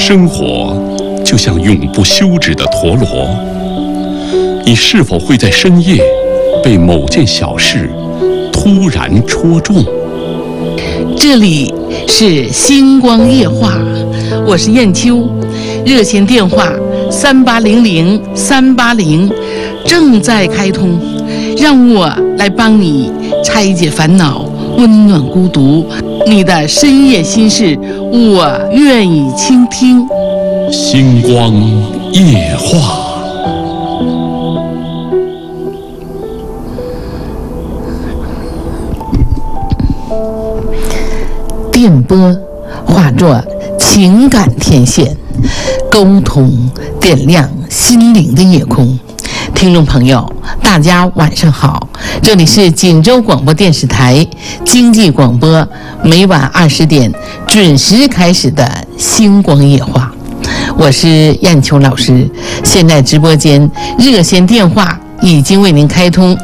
生活就像永不休止的陀螺，你是否会在深夜被某件小事突然戳中？ 这里是星光夜话，我是燕秋，热线电话3800-380正在开通，让我来帮你拆解烦恼，温暖孤独，你的深夜心事，我愿意倾听。 星光夜话。 电波化作情感天线，沟通点亮心灵的夜空。听众朋友，大家晚上好，这里是锦州广播电视台经济广播，每晚20点准时开始的星光夜话，我是燕秋老师。现在直播间热线电话已经为您开通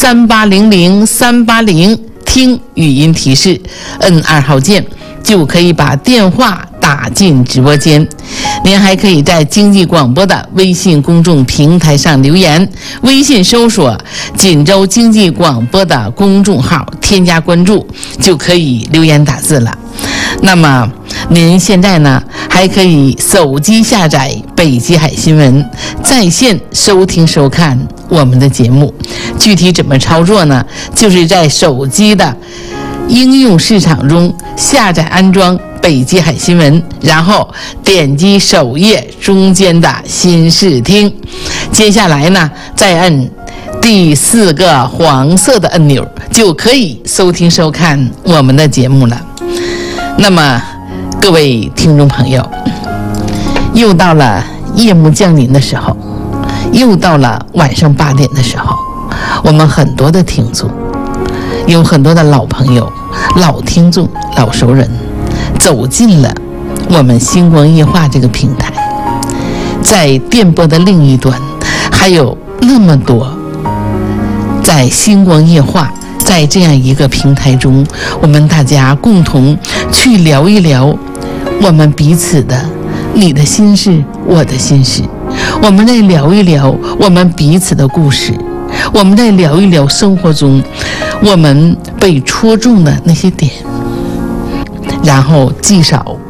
，3800-380听语音提示，摁2号键就可以把电话打进直播间。您还可以在经济广播的微信公众平台上留言，微信搜索锦州经济广播的公众号，添加关注就可以留言打字了。那么您现在呢还可以手机下载北极海新闻，在线收听收看我们的节目。具体怎么操作呢？就是在手机的应用市场中下载安装北极海新闻，然后点击首页中间的新视听，接下来呢再按第4个黄色的按钮，就可以收听收看我们的节目了。那么各位听众朋友，又到了夜幕降临的时候，又到了晚上8点的时候，我们很多的听众，有很多的老朋友、老听众、老熟人走进了我们星光夜话这个平台。在电波的另一端还有那么多在星光夜话在这样一个平台中，我们大家共同去聊一聊我们彼此的，你的心事我的心事，我们再聊一聊我们彼此的故事，我们再聊一聊生活中我们被戳中的那些点，然后积少